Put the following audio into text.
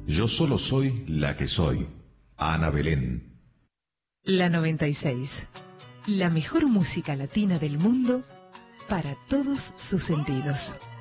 Yo solo soy la que soy. Ana Belén. La 96. La mejor música latina del mundo para todos sus sentidos.